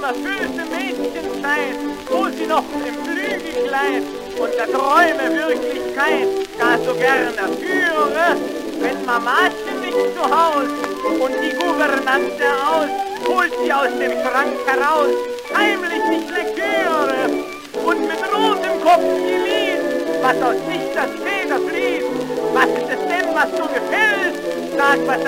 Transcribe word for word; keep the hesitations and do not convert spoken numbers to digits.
erfüllte Mädchenzeit, wo sie noch im Flügelkleid und der Träume Wirklichkeit gar so gern erführe, wenn Mamachen nicht zu Haus und die Gouvernante aus, holt sie aus dem Schrank heraus, heimlich sich Lektüre und mit rotem Kopf sie liest, was aus Dichters Feder fließt. Was ist es denn, was so gefällt? Sag, was